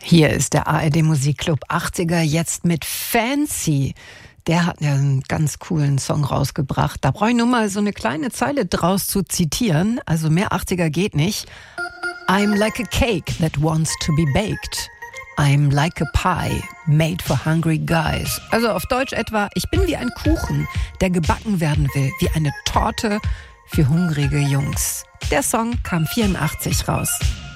Hier ist der ARD Musikclub 80er jetzt mit Fancy. Der hat ja einen ganz coolen Song rausgebracht. Da brauche ich nur mal so eine kleine Zeile draus zu zitieren. Also mehr 80er geht nicht. I'm like a cake that wants to be baked. I'm like a pie made for hungry guys. Also auf Deutsch etwa, ich bin wie ein Kuchen, der gebacken werden will, wie eine Torte für hungrige Jungs. Der Song kam 84 raus.